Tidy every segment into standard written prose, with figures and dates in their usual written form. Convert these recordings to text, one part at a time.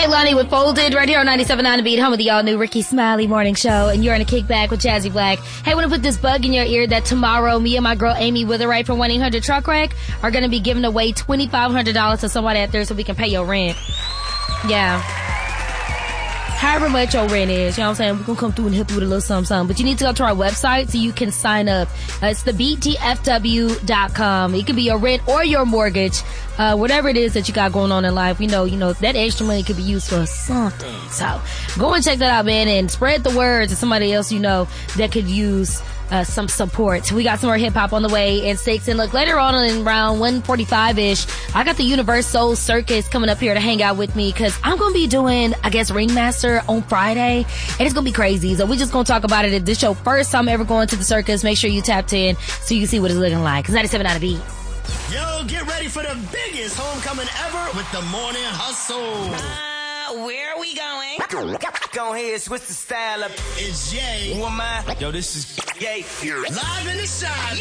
Kehlani with Folded right here on 97.9 The Beat, home of the all-new Ricky Smiley morning show, and you're in a kickback with Jazzy Black. Hey, I want to put this bug in your ear that tomorrow, me and my girl Amy Witherite from 1-800-TRUCK-WRECK are going to be giving away $2,500 to somebody out there so we can pay your rent. Yeah. However much your rent is, you know what I'm saying? We're going to come through and help you with a little something. But you need to go to our website so you can sign up. It's thebeatgfw.com. It could be your rent or your mortgage. Whatever it is that you got going on in life, we know, that extra money could be used for something. So go and check that out, man, and spread the word to somebody else that could use some support. We got some more hip hop on the way at 6. And look, later on in around 1:45-ish, I got the Universal Circus coming up here to hang out with me because I'm going to be doing, I guess, Ringmaster on Friday. And it's going to be crazy. So we're just going to talk about it at this show. First time ever going to the circus. Make sure you tapped in so you can see what it's looking like. It's 97.9 The Beat. Yo, get ready for the biggest homecoming ever with the Morning Hustle. Where are we going? Go ahead, switch the style up. It's Jay. Who am I? Yo, this is Jay. Live in the side.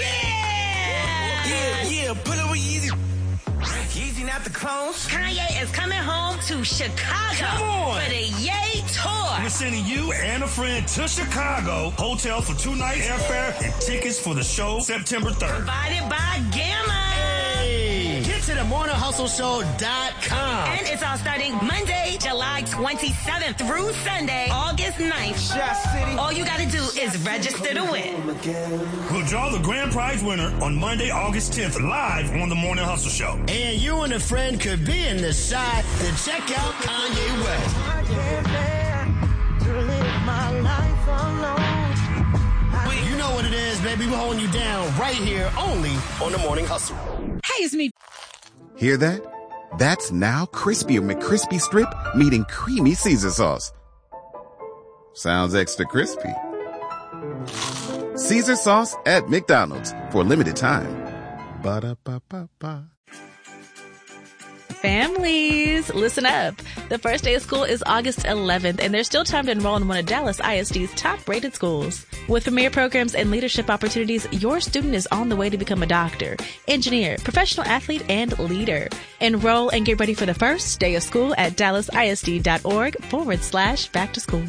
Yeah, pull it with Yeezy. Yeezy, not the clones. Kanye is coming home to Chicago. Come on. For the Ye Tour. We're sending you and a friend to Chicago. Hotel for 2 nights, airfare, and tickets for the show September 3rd. Provided by Gamma. Hey, get to the morninghustleshow.com. And it's all starting Monday, July 27th through Sunday, August 9th. Shot City. All you gotta do is register to win. We'll draw the grand prize winner on Monday, August 10th, live on the Morning Hustle Show. And you and a friend could be in the side to check out Kanye West. You know what it is, baby. We're holding you down right here only on the Morning Hustle. Hey, it's me. Hear that? That's now Crispy McCrispy Strip meeting Creamy Caesar Sauce. Sounds extra crispy. Caesar Sauce at McDonald's for a limited time. Ba-da-ba-ba-ba. Families, listen up. The first day of school is August 11th, and there's still time to enroll in one of Dallas ISD's top-rated schools. With premier programs and leadership opportunities, your student is on the way to become a doctor, engineer, professional athlete, and leader. Enroll and get ready for the first day of school at dallasisd.org/back to school.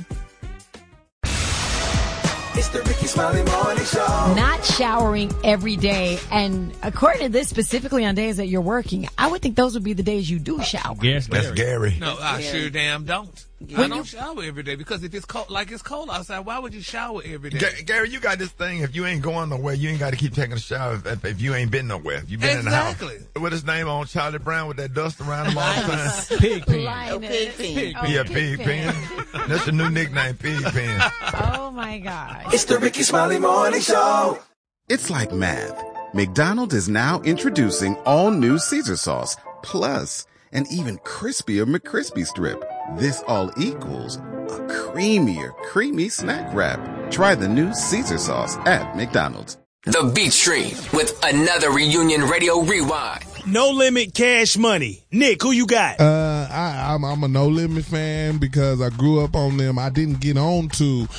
It's the Ricky Smiley Morning Show. Not showering every day, and according to this, specifically on days that you're working, I would think those would be the days you do shower. Yes, that's Gary. No, I sure damn don't. I don't shower every day because if it's cold, outside, why would you shower every day? Gary, you got this thing. If you ain't going nowhere, you ain't got to keep taking a shower if you ain't been nowhere. If you been in the house. What his name on Charlie Brown with that dust around him all the time? Pigpen. Pigpen. That's the new nickname, Pigpen. Oh my God. It's the Ricky Smiley Morning Show. It's like math. McDonald's is now introducing all new Caesar Sauce, plus an even crispier McCrispy Strip. This all equals a creamier, creamy snack wrap. Try the new Caesar Sauce at McDonald's. The Beat Stream with another Reunion Radio Rewind. No Limit Cash Money. Nick, who you got? I'm a No Limit fan because I grew up on them. I didn't get on to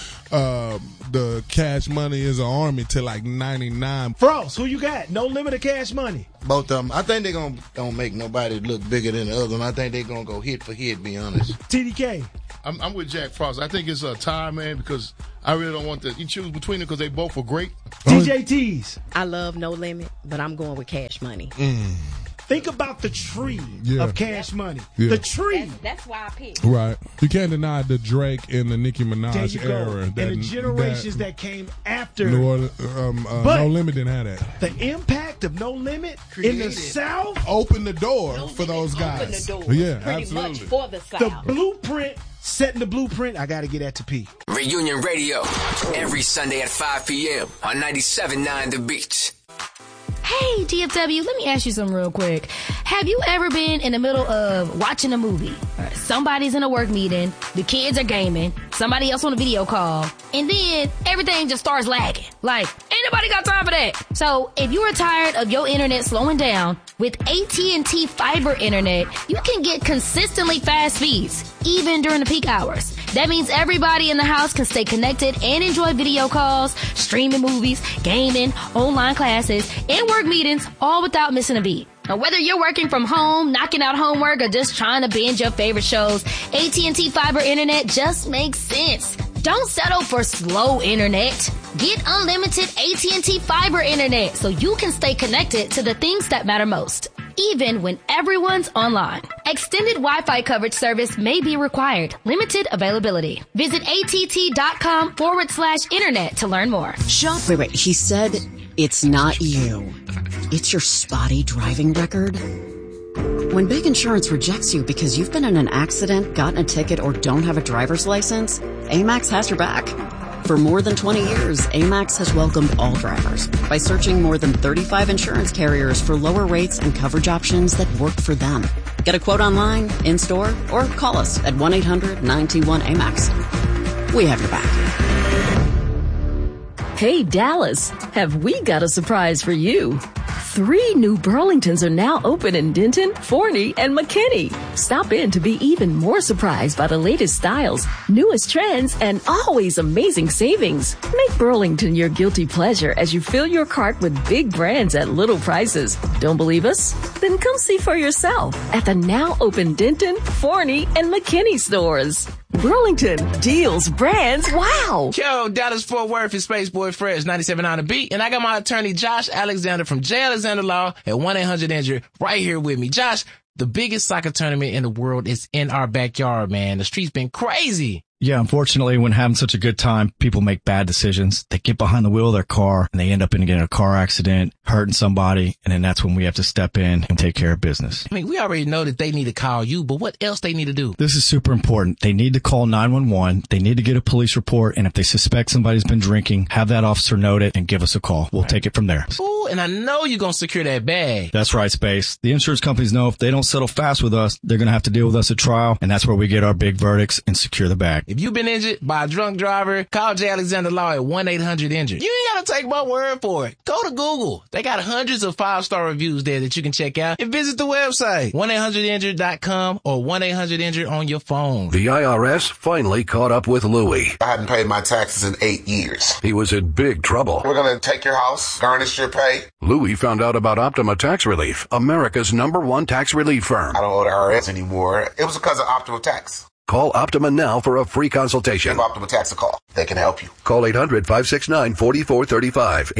the Cash Money is an Army till like 99. Frost, who you got? No Limit or Cash Money? Both of them. I think they're gonna make nobody look bigger than the other one. I think they're gonna go hit for hit, be honest. TDK. I'm with Jack Frost. I think it's a tie, man, because I really don't want you choose between them because they both were great. DJ Tees. I love No Limit, but I'm going with Cash Money. Think about the tree of Cash Money. Yeah. The tree. That's why I picked. Right. You can't deny the Drake and the Nicki Minaj era. And the generations that came after. No Limit didn't have that. The impact of No Limit in the South opened the door for those guys. Opened the door. Yeah, pretty absolutely. much for the South. The blueprint, setting the blueprint. I got to get that to P. Reunion Radio, every Sunday at 5 p.m. on 97.9 The Beat. Hey, DFW, let me ask you something real quick. Have you ever been in the middle of watching a movie? Somebody's in a work meeting, the kids are gaming, somebody else on a video call, and then everything just starts lagging. Like, ain't nobody got time for that. So, if you are tired of your internet slowing down, with AT&T Fiber Internet, you can get consistently fast speeds, even during the peak hours. That means everybody in the house can stay connected and enjoy video calls, streaming movies, gaming, online classes, and work meetings, all without missing a beat. Now, whether you're working from home, knocking out homework, or just trying to binge your favorite shows, AT&T Fiber Internet just makes sense. Don't settle for slow internet. Get unlimited AT&T Fiber Internet so you can stay connected to the things that matter most, even when everyone's online. Extended Wi-Fi coverage service may be required. Limited availability. Visit att.com/internet to learn more. Wait. He said it's not you. It's your spotty driving record. When Big Insurance rejects you because you've been in an accident, gotten a ticket, or don't have a driver's license, Amax has your back. For more than 20 years, Amax has welcomed all drivers by searching more than 35 insurance carriers for lower rates and coverage options that work for them. Get a quote online, in-store, or call us at 1-800-921-AMAX. We have your back. Hey, Dallas, have we got a surprise for you? 3 new Burlingtons are now open in Denton, Forney, and McKinney. Stop in to be even more surprised by the latest styles, newest trends, and always amazing savings. Make Burlington your guilty pleasure as you fill your cart with big brands at little prices. Don't believe us? Then come see for yourself at the now open Denton, Forney, and McKinney stores. Burlington, deals, brands, wow! Yo, Dallas Fort Worth is Spaceboy Fred's 97.9 The Beat, and I got my attorney Josh Alexander from J. Alexander Law at 1-800-INJURED right here with me. Josh, the biggest soccer tournament in the world is in our backyard, man. The street's been crazy. Yeah, unfortunately, when having such a good time, people make bad decisions. They get behind the wheel of their car and they end up in a car accident, hurting somebody, and then that's when we have to step in and take care of business. I mean, we already know that they need to call you, but what else they need to do? This is super important. They need to call 911. They need to get a police report, and if they suspect somebody's been drinking, have that officer note it and give us a call. We'll take it from there. Ooh, and I know you're going to secure that bag. That's right, Space. The insurance companies know if they don't settle fast with us, they're going to have to deal with us at trial, and that's where we get our big verdicts and secure the bag. If you've been injured by a drunk driver, call J. Alexander Law at 1-800-INJURED. You ain't got to take my word for it. Go to Google. They got hundreds of 5-star reviews there that you can check out, and visit the website, 1-800-INJURED.com or 1-800-INJURED on your phone. The IRS finally caught up with Louie. I hadn't paid my taxes in 8 years. He was in big trouble. We're going to take your house, garnish your pay. Louie found out about Optima Tax Relief, America's #1 tax relief firm. I don't owe the IRS anymore. It was because of Optima Tax. Call Optima now for a free consultation. Give Optima Tax a call. They can help you. Call 800-569-4435.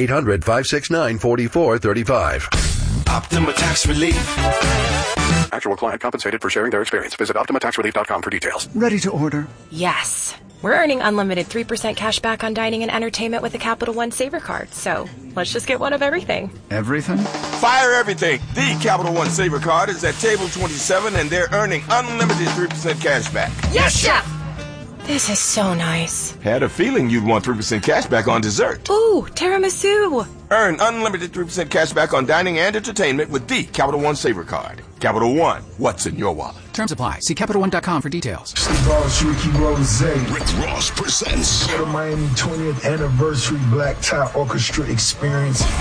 800-569-4435. Optima Tax Relief. Actual client compensated for sharing their experience. Visit OptimaTaxRelief.com for details. Ready to order? Yes. We're earning unlimited 3% cash back on dining and entertainment with the Capital One Saver Card. So let's just get one of everything. Everything? Fire everything. The Capital One Saver Card is at table 27 and they're earning unlimited 3% cash back. Yes, Chef! This is so nice. Had a feeling you'd want 3% cash back on dessert. Ooh, tiramisu. Earn unlimited 3% cash back on dining and entertainment with the Capital One Saver Card. Capital One, what's in your wallet? Terms apply. See CapitalOne.com for details. Boss Ricky Rose. Rick Ross presents the Miami 20th Anniversary Black Tie Orchestra Experience.